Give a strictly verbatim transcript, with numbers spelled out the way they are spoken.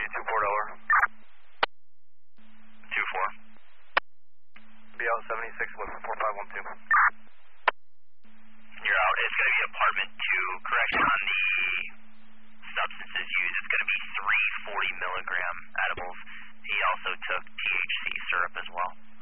two four dollar. two four. Be out seventy-six with four five one two. You're out. It's going to be apartment two. Correction on the substances used. It's going to be three forty milligram edibles. He also took T H C syrup as well.